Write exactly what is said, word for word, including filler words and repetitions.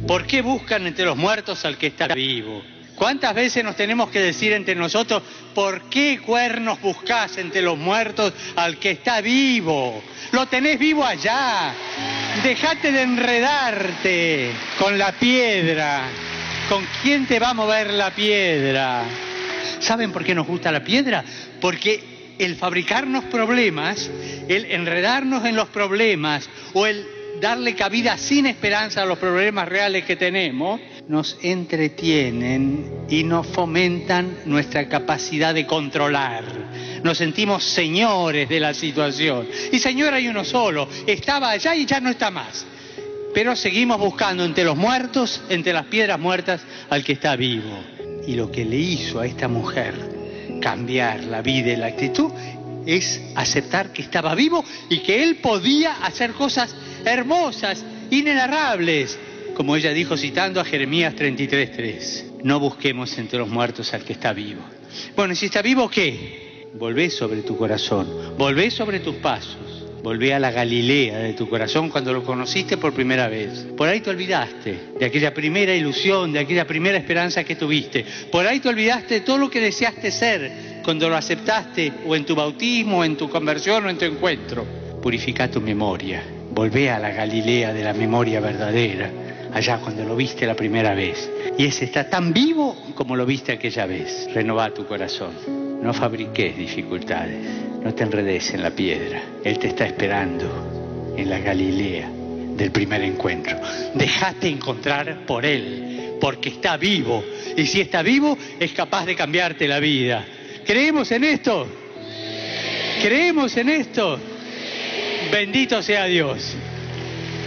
¿Por qué buscan entre los muertos al que está vivo? ¿Cuántas veces nos tenemos que decir entre nosotros, ¿por qué cuernos buscás entre los muertos al que está vivo? Lo tenés vivo allá. Dejate de enredarte con la piedra. ¿Con quién te va a mover la piedra? ¿Saben por qué nos gusta la piedra? Porque el fabricarnos problemas, el enredarnos en los problemas o el darle cabida sin esperanza a los problemas reales que tenemos, nos entretienen y nos fomentan nuestra capacidad de controlar. Nos sentimos señores de la situación. Y señor hay uno solo, estaba allá y ya no está más. Pero seguimos buscando entre los muertos, entre las piedras muertas, al que está vivo. Y lo que le hizo a esta mujer cambiar la vida y la actitud es aceptar que estaba vivo y que él podía hacer cosas hermosas, inenarrables. Como ella dijo citando a Jeremías treinta y tres tres. No busquemos entre los muertos al que está vivo. Bueno, ¿y si está vivo qué? Volvé sobre tu corazón, volvé sobre tus pasos. Volvé a la Galilea de tu corazón cuando lo conociste por primera vez. Por ahí te olvidaste de aquella primera ilusión, de aquella primera esperanza que tuviste. Por ahí te olvidaste de todo lo que deseaste ser cuando lo aceptaste, o en tu bautismo, o en tu conversión, o en tu encuentro. Purifica tu memoria. Volvé a la Galilea de la memoria verdadera, allá cuando lo viste la primera vez. Y ese está tan vivo como lo viste aquella vez. Renová tu corazón. No fabriques dificultades. No te enredes en la piedra. Él te está esperando en la Galilea del primer encuentro. Déjate encontrar por Él, porque está vivo. Y si está vivo, es capaz de cambiarte la vida. ¿Creemos en esto? ¿Creemos en esto? Bendito sea Dios.